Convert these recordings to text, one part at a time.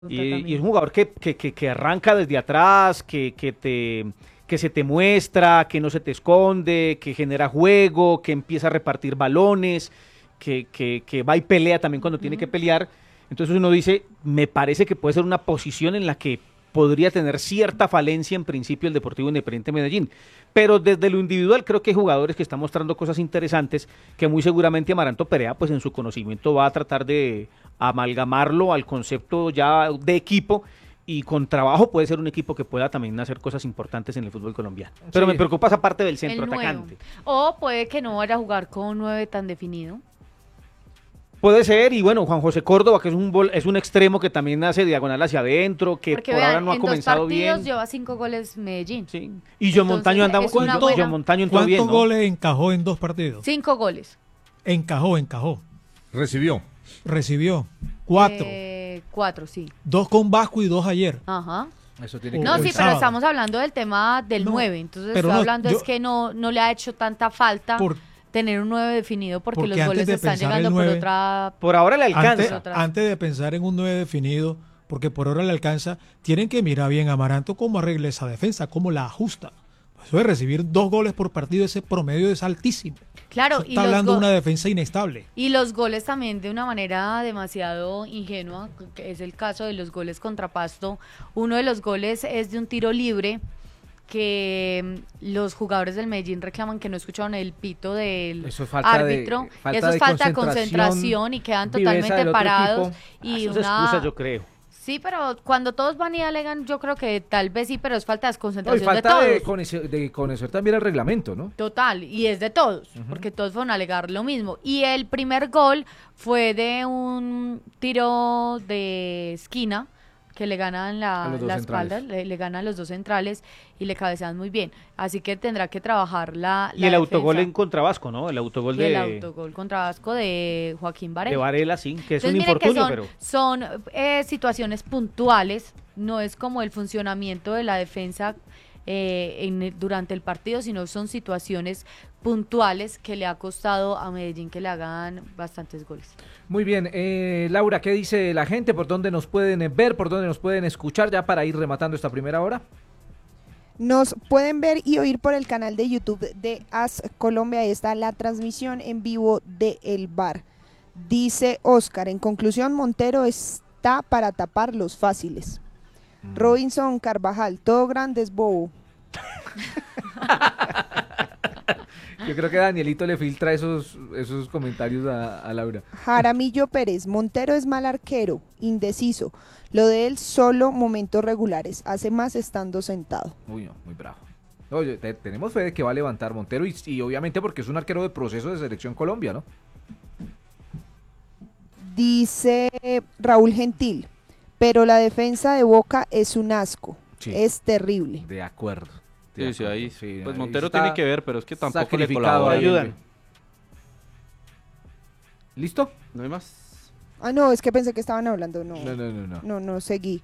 Y es un jugador que arranca desde atrás, que se te muestra, que no se te esconde, que genera juego, que empieza a repartir balones, que va y pelea también cuando tiene que pelear. Entonces uno dice, me parece que puede ser una posición en la que podría tener cierta falencia en principio el Deportivo Independiente Medellín. Pero desde lo individual creo que hay jugadores que están mostrando cosas interesantes que muy seguramente Amaranto Perea, pues en su conocimiento va a tratar de amalgamarlo al concepto ya de equipo, y con trabajo puede ser un equipo que pueda también hacer cosas importantes en el fútbol colombiano. Pero sí, me preocupa esa parte del centro atacante. O puede que no vaya a jugar con un 9 tan definido. Puede ser, y bueno, Juan José Córdoba, que es un extremo que también hace diagonal hacia adentro, que porque por vean, ahora no ha comenzado bien. En 2 partidos lleva 5 goles Medellín. Sí. Y John Montaño anda bien, ¿no? ¿Cuántos goles encajó en 2 partidos? 5 goles. Encajó. Recibió 4. 4, sí. 2 con Vasco y 2 ayer. Ajá. Eso tiene no, sí, pero estamos hablando del tema del 9, entonces estoy hablando es que no le ha hecho tanta falta tener un 9 definido porque los goles están llegando por otra... Por ahora le alcanza. Antes de pensar en un 9 definido, porque por ahora le alcanza, tienen que mirar bien a Amaranto cómo arregla esa defensa, cómo la ajusta. Eso de recibir 2 goles por partido, ese promedio es altísimo. Claro. Eso está hablando de una defensa inestable. Y los goles también de una manera demasiado ingenua, que es el caso de los goles contra Pasto. Uno de los goles es de un tiro libre que los jugadores del Medellín reclaman que no escucharon el pito del árbitro. Eso es falta de concentración y quedan totalmente parados. Y eso es excusa, yo creo. Sí, pero cuando todos van y alegan, yo creo que tal vez sí, pero es falta de concentración de todos. De conocer también el reglamento, ¿no? Total, y es de todos, porque todos fueron a alegar lo mismo. Y el primer gol fue de un tiro de esquina, que le ganan la espalda, le ganan los 2 centrales y le cabecean muy bien. Así que tendrá que trabajar la Y el autogol en contra Vasco, ¿no? El autogol contra Vasco de Joaquín Varela. De Varela, sí, que es Entonces, un infortunio, pero... Son situaciones puntuales, no es como el funcionamiento de la defensa durante el partido, sino son situaciones puntuales que le ha costado a Medellín que le hagan bastantes goles. Muy bien, Laura, ¿qué dice la gente? ¿Por dónde nos pueden ver? ¿Por dónde nos pueden escuchar? Ya para ir rematando esta primera hora. Nos pueden ver y oír por el canal de YouTube de AS Colombia. Ahí está la transmisión en vivo de El Bar. Dice Oscar, en conclusión, Montero está para tapar los fáciles. Robinson Carvajal, todo grande es bobo. Yo creo que Danielito le filtra esos comentarios a Laura. Jaramillo Pérez, Montero es mal arquero, indeciso. Lo de él solo momentos regulares, hace más estando sentado. Uy, no, muy bravo. Oye, tenemos fe de que va a levantar Montero y obviamente porque es un arquero de proceso de Selección Colombia, ¿no? Dice Raúl Gentil, pero la defensa de Boca es un asco, es terrible. De acuerdo. Sí, ahí sí, pues ahí Montero tiene que ver, pero es que tampoco le colabora. Ayudan. ¿Listo? ¿No hay más? Ah, no, es que pensé que estaban hablando, no seguí.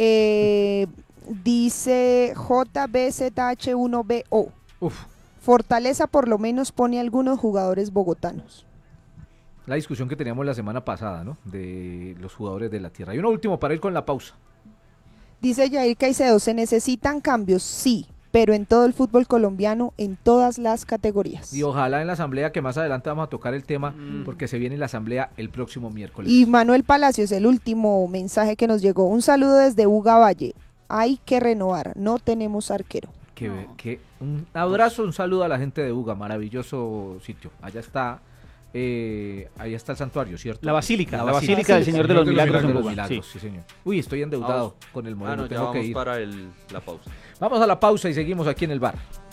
Dice JBZH1BO. Fortaleza por lo menos pone algunos jugadores bogotanos. La discusión que teníamos la semana pasada, ¿no? De los jugadores de la tierra. Y uno último para ir con la pausa. Dice Jair Caicedo, ¿se necesitan cambios? Sí, pero en todo el fútbol colombiano, en todas las categorías. Y ojalá en la asamblea, que más adelante vamos a tocar el tema, porque se viene la asamblea el próximo miércoles. Y Manuel Palacios, el último mensaje que nos llegó. Un saludo desde Uga Valle. Hay que renovar, no tenemos arquero. Un abrazo, un saludo a la gente de Uga, maravilloso sitio. Allá está el santuario, ¿cierto? La basílica del Señor de los Milagros. Sí, señor. Uy, estoy endeudado con el modelo. Ya vamos para la pausa. Vamos a la pausa y seguimos aquí en El Bar.